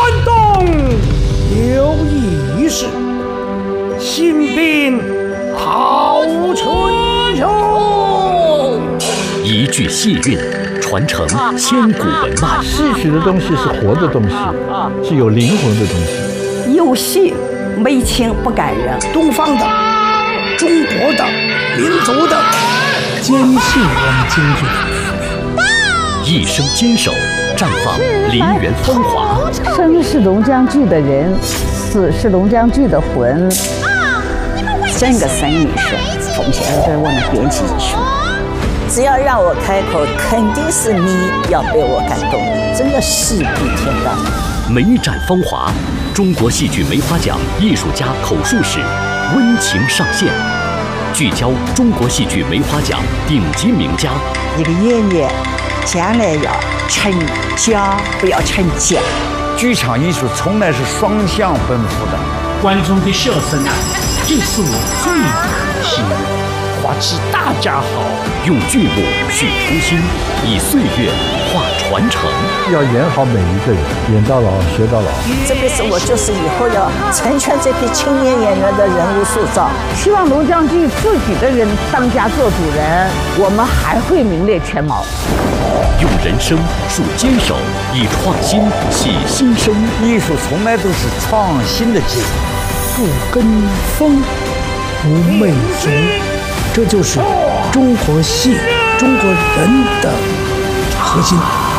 动，有义士，新兵讨春秋。 一句戏韵，传承千古文脉。 戏曲的东西是活的东西，是有灵魂的东西。 有戏没情不感人， 东方的、中国的、民族的， 坚信我们京剧。 一生坚守，绽放梨园风华。 生是龙江剧的人，死是龙江剧的魂。 整个生意是奉献给我们编辑艺术。只要让我开口，肯定是你要被我感动，真的戏比天大。 眉展风华，中国戏剧梅花奖艺术家口述史温情上线，聚焦中国戏剧梅花奖顶级名家。 一个演员将来要成家，不要成家。 剧场艺术从来是双向奔赴的。 观众的笑声啊，就是我最大的心愿。 花期大家好， 用剧目续初心，以岁月画传承。 要演好每一个人，演到老学到老。 这辈子我就是以后要成全这批青年演员的人物塑造。 希望龙江剧自己的人当家做主人，我们还会名列前茅。 用人生树坚守，以创新启新生。 艺术从来都是创新的结果。 不跟风，不媚俗，这就是中国戏、中国人的核心。